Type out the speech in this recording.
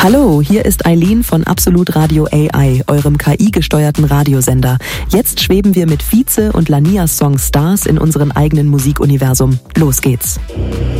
Hallo, hier ist Eileen von Absolut Radio AI, eurem KI-gesteuerten Radiosender. Jetzt schweben wir mit Vize und Lanias Song Stars in unserem eigenen Musikuniversum. Los geht's!